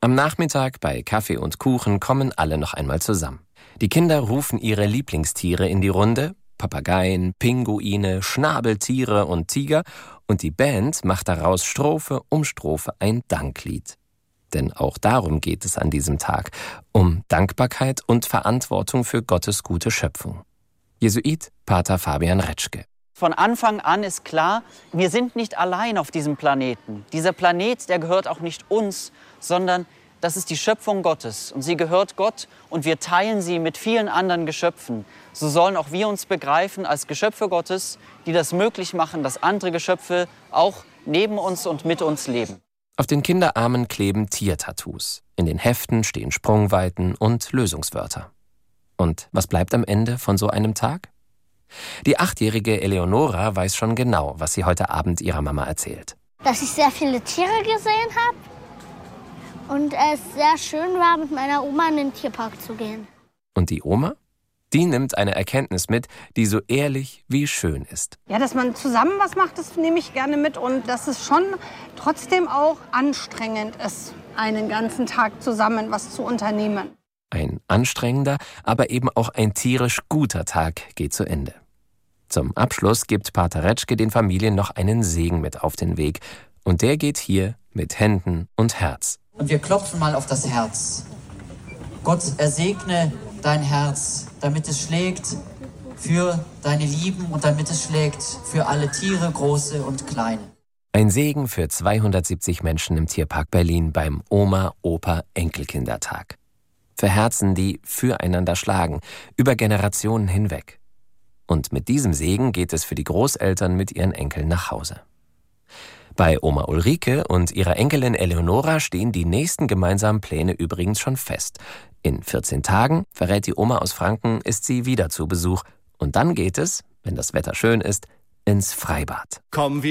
Am Nachmittag bei Kaffee und Kuchen kommen alle noch einmal zusammen. Die Kinder rufen ihre Lieblingstiere in die Runde: Papageien, Pinguine, Schnabeltiere und Tiger, und die Band macht daraus Strophe um Strophe ein Danklied. Denn auch darum geht es an diesem Tag, um Dankbarkeit und Verantwortung für Gottes gute Schöpfung. Jesuit Pater Fabian Retschke. Von Anfang an ist klar, wir sind nicht allein auf diesem Planeten. Dieser Planet, der gehört auch nicht uns, sondern das ist die Schöpfung Gottes. Und sie gehört Gott und wir teilen sie mit vielen anderen Geschöpfen. So sollen auch wir uns begreifen als Geschöpfe Gottes, die das möglich machen, dass andere Geschöpfe auch neben uns und mit uns leben. Auf den Kinderarmen kleben Tiertattoos. In den Heften stehen Sprungweiten und Lösungswörter. Und was bleibt am Ende von so einem Tag? Die 8-jährige Eleonora weiß schon genau, was sie heute Abend ihrer Mama erzählt. Dass ich sehr viele Tiere gesehen habe und es sehr schön war, mit meiner Oma in den Tierpark zu gehen. Und die Oma? Die nimmt eine Erkenntnis mit, die so ehrlich wie schön ist. Ja, dass man zusammen was macht, das nehme ich gerne mit. Und dass es schon trotzdem auch anstrengend ist, einen ganzen Tag zusammen was zu unternehmen. Ein anstrengender, aber eben auch ein tierisch guter Tag geht zu Ende. Zum Abschluss gibt Pater Retschke den Familien noch einen Segen mit auf den Weg. Und der geht hier mit Händen und Herz. Und wir klopfen mal auf das Herz. Gott ersegne dein Herz, damit es schlägt für deine Lieben und damit es schlägt für alle Tiere, große und kleine. Ein Segen für 270 Menschen im Tierpark Berlin beim Oma-Opa-Enkelkindertag. Für Herzen, die füreinander schlagen, über Generationen hinweg. Und mit diesem Segen geht es für die Großeltern mit ihren Enkeln nach Hause. Bei Oma Ulrike und ihrer Enkelin Eleonora stehen die nächsten gemeinsamen Pläne übrigens schon fest. In 14 Tagen, verrät die Oma aus Franken, ist sie wieder zu Besuch. Und dann geht es, wenn das Wetter schön ist, ins Freibad.